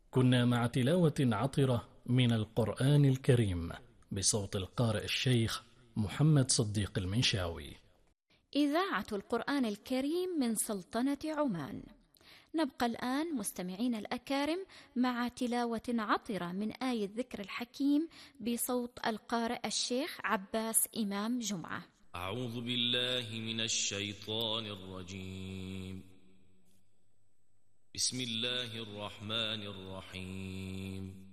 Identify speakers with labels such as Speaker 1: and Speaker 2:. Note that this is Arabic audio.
Speaker 1: كنا مع تلاوة عطرة من القرآن الكريم بصوت القارئ الشيخ محمد صديق المنشاوي.
Speaker 2: إذاعة القرآن الكريم من سلطنة عمان. نبقى الآن مستمعين الأكارم مع تلاوة عطرة من آية الذكر الحكيم بصوت القارئ الشيخ عباس إمام جمعة.
Speaker 3: أعوذ بالله من الشيطان الرجيم. بسم الله الرحمن الرحيم.